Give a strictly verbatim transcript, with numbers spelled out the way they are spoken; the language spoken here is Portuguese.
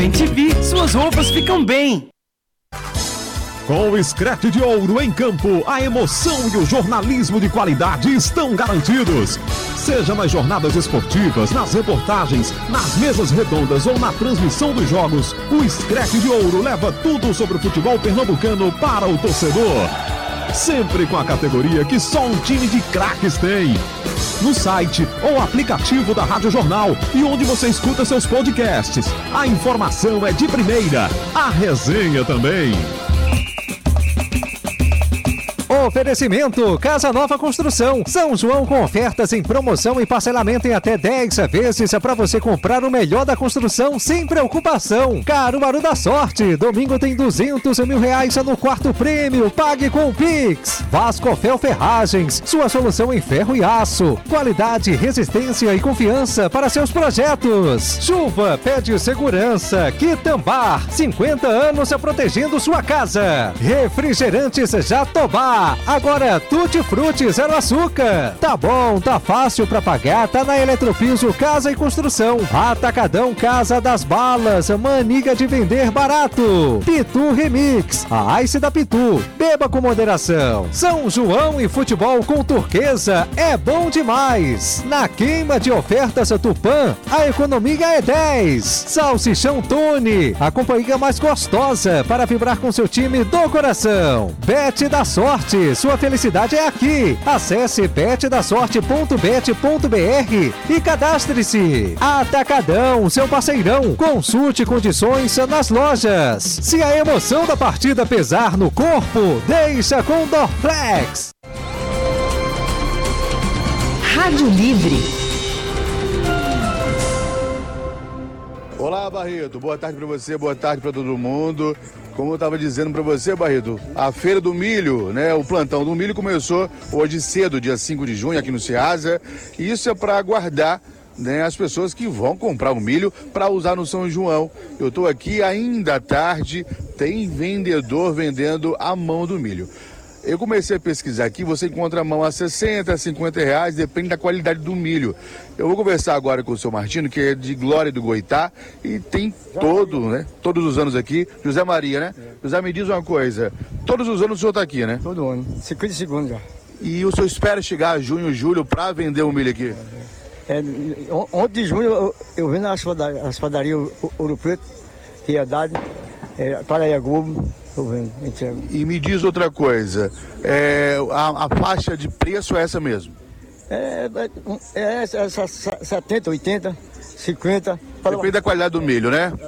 Bem T V, suas roupas ficam bem. Com o Screte de Ouro em campo, a emoção e o jornalismo de qualidade estão garantidos. Seja nas jornadas esportivas, nas reportagens, nas mesas redondas ou na transmissão dos jogos, o Screte de Ouro leva tudo sobre o futebol pernambucano para o torcedor. Sempre com a categoria que só um time de craques tem. No site ou aplicativo da Rádio Jornal e onde você escuta seus podcasts. A informação é de primeira, a resenha também. Oferecimento Casa Nova Construção. São João com ofertas em promoção e parcelamento em até dez vezes para você comprar o melhor da construção sem preocupação. Caruaru da Sorte. Domingo tem duzentos mil reais no quarto prêmio. Pague com o Pix. Vascofel Ferragens. Sua solução em ferro e aço. Qualidade, resistência e confiança para seus projetos. Chuva pede segurança. Quitambar. cinquenta anos protegendo sua casa. Refrigerantes Jatobá. Agora Tutti Frutti zero açúcar. Tá bom, tá fácil pra pagar, tá na Eletropiso Casa e Construção. Atacadão Casa das Balas, maniga de vender barato. Pitu Remix, a Ice da Pitu. Beba com moderação. São João e futebol com Turquesa é bom demais. Na queima de ofertas Tupã, a economia é dez. Salsichão Tony, a companhia mais gostosa para vibrar com seu time do coração. Bet da Sorte, sua felicidade é aqui. Acesse bet da sorte ponto bet ponto br e cadastre-se. Atacadão, seu parceirão. Consulte condições nas lojas. Se a emoção da partida pesar no corpo, deixa com Dorflex. Rádio Livre. Olá, Barreto. Boa tarde para você, boa tarde para todo mundo. Como eu estava dizendo para você, Barreto, a Feira do Milho, né, o plantão do milho começou hoje cedo, dia cinco de junho, aqui no Ceasa. E isso é para aguardar, né, as pessoas que vão comprar o milho para usar no São João. Eu estou aqui ainda à tarde, tem vendedor vendendo a mão do milho. Eu comecei a pesquisar aqui, você encontra a mão a sessenta, cinquenta reais, depende da qualidade do milho. Eu vou conversar agora com o seu Martino, que é de Glória do Goitá, e tem todo, né, todos os anos aqui, José Maria, né? É. José, me diz uma coisa, todos os anos o senhor está aqui, né? Todo ano, cinquenta segundos já. E o senhor espera chegar a junho, julho, para vender o milho aqui? É, ontem de junho eu, eu vim nas padarias, padarias Ouro Preto, Piedade, é, Paraiagubo. E me diz outra coisa, é, a, a faixa de preço é essa mesmo? É, é, é essa, setenta, oitenta, cinquenta. Depende da qualidade do milho, né?